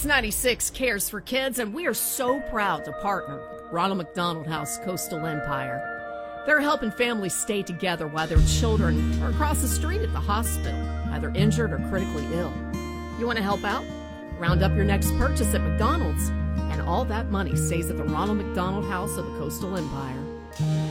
X96 cares for kids, and we are so proud to partner with Ronald McDonald House Coastal Empire. They're helping families stay together while their children are across the street at the hospital, either injured or critically ill. You want to help out? Round up your next purchase at McDonald's, and all that money stays at the Ronald McDonald House of the Coastal Empire.